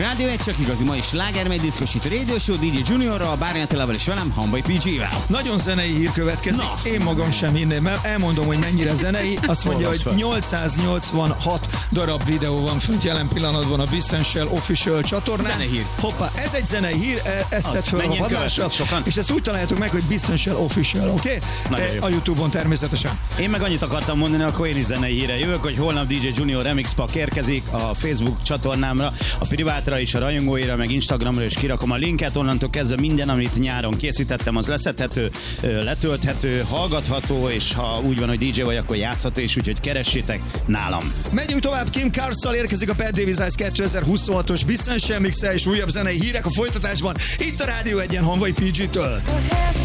Rádió 1 csak igazi ma is slágermegy diszkosító Radio Show, DJ Juniorral, Bárnyi Attilával és velem, Hanvai PG-vel. Nagyon zenei hír következik. Na. Én magam sem hinném, mert elmondom, hogy mennyire zenei. Azt mondja, hogy 886 darab videó van fönt jelen pillanatban a Bissential Official csatornán. Zenei hír. Hoppá, ez egy zenei hír, ezt tett fel a vadásra. És ezt úgy találjátok meg, hogy Bissential Official, oké? A YouTube-on természetesen. Én meg annyit akartam mondani, akkor én is zenei híre jövök, hogy holnap DJ Junior Remix Pack érkezik a Facebook csatornámra, a privátra és a rajongóira, meg Instagramra is kirakom a linket, onnantól kezdve minden, amit nyáron készítettem, az leszedhető, letölthető, hallgatható, és ha úgy van, hogy DJ vagy, akkor játszható, és úgyhogy keressétek nálam. Megyünk tovább, Kim Carssal érkezik a Bad Davis Eyes 2026-os Bissential Mix-el és újabb zenei hírek a folytatásban, itt a Rádió 1-en Hanvai PG-től.